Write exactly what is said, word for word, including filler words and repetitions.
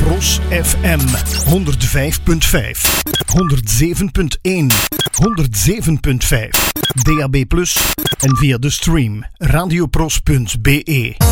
Pros F M honderd vijf punt vijf, honderd zeven punt één, honderd zeven punt vijf, D A B plus en via de stream radiopros punt b e.